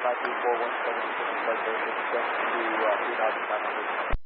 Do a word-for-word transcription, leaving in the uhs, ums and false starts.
five two four one seven six, flight to uh, two thousand five hundred.